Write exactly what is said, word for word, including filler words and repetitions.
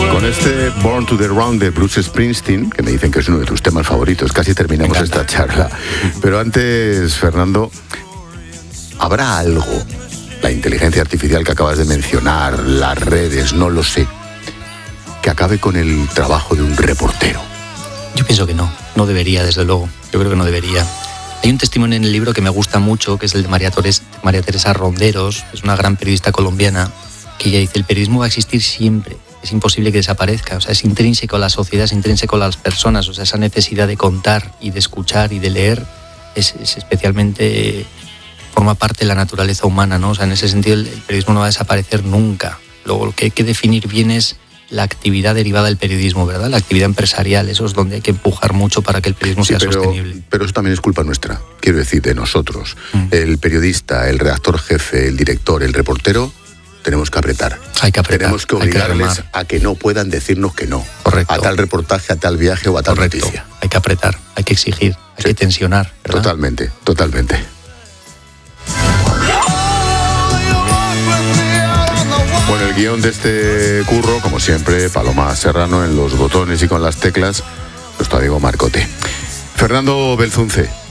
Con este Born to the Round de Bruce Springsteen, que me dicen que es uno de tus temas favoritos, casi terminamos esta charla. Pero antes, Fernando, ¿habrá algo, la inteligencia artificial que acabas de mencionar, las redes, no lo sé, que acabe con el trabajo de un reportero? Yo pienso que no, no debería, desde luego. Yo creo que no debería. Hay un testimonio en el libro que me gusta mucho, que es el de María, Torres, María Teresa Ronderos, es una gran periodista colombiana, que ella dice: el periodismo va a existir siempre, es imposible que desaparezca, o sea, es intrínseco a la sociedad, es intrínseco a las personas, o sea, esa necesidad de contar y de escuchar y de leer es, es especialmente, forma parte de la naturaleza humana, ¿no? O sea, en ese sentido el, el periodismo no va a desaparecer nunca. Luego, lo que hay que definir bien es la actividad derivada del periodismo, ¿verdad? La actividad empresarial, eso es donde hay que empujar mucho para que el periodismo sí, sea pero, sostenible. Pero eso también es culpa nuestra, quiero decir, de nosotros. Mm. El periodista, el redactor jefe, el director, el reportero, tenemos que apretar. Hay que apretar. Tenemos que obligarles que a que no puedan decirnos que no. Correcto. A tal reportaje, a tal viaje o a tal Correcto. noticia. Hay que apretar, hay que exigir, hay sí. que tensionar, ¿verdad? Totalmente, totalmente. Bueno, el guión de este curro, como siempre, Paloma Serrano en los botones y con las teclas, nuestro amigo Marcote. Fernando Belzunce,